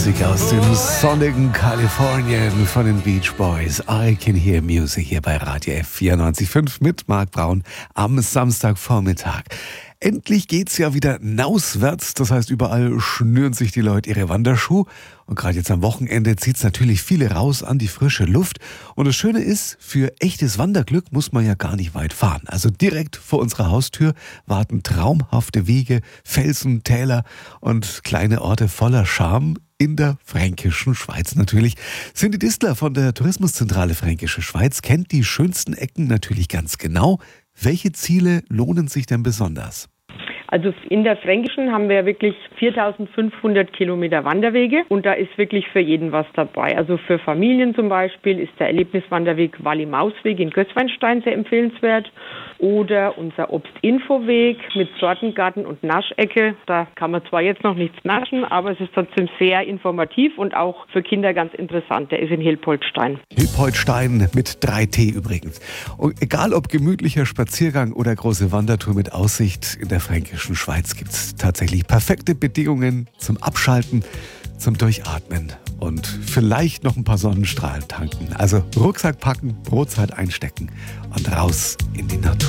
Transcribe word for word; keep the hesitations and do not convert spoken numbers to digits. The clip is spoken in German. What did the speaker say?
Musik aus dem sonnigen Kalifornien von den Beach Boys. I Can Hear Music hier bei Radio F vierundneunzig Komma fünf mit Marc Braun am Samstagvormittag. Endlich geht's ja wieder nauswärts, das heißt überall schnüren sich die Leute ihre Wanderschuhe und gerade jetzt am Wochenende zieht's natürlich viele raus an die frische Luft und das Schöne ist, für echtes Wanderglück muss man ja gar nicht weit fahren. Also direkt vor unserer Haustür warten traumhafte Wege, Felsen, Täler und kleine Orte voller Charme. In der fränkischen Schweiz natürlich. Cindy Distler von der Tourismuszentrale Fränkische Schweiz kennt die schönsten Ecken natürlich ganz genau. Welche Ziele lohnen sich denn besonders? Also in der Fränkischen haben wir wirklich viertausendfünfhundert Kilometer Wanderwege und da ist wirklich für jeden was dabei. Also für Familien zum Beispiel ist der Erlebniswanderweg Walli-Maus-Weg in Gößweinstein sehr empfehlenswert oder unser Obstinfoweg mit Sortengarten und Naschecke. Da kann man zwar jetzt noch nichts naschen, aber es ist trotzdem sehr informativ und auch für Kinder ganz interessant. Der ist in Hilpoltstein. Hilpoltstein mit drei T übrigens. Und egal ob gemütlicher Spaziergang oder große Wandertour mit Aussicht, in der Fränkischen Schweiz gibt es tatsächlich perfekte Bedingungen zum Abschalten, zum Durchatmen und vielleicht noch ein paar Sonnenstrahlen tanken. Also Rucksack packen, Brotzeit einstecken und raus in die Natur.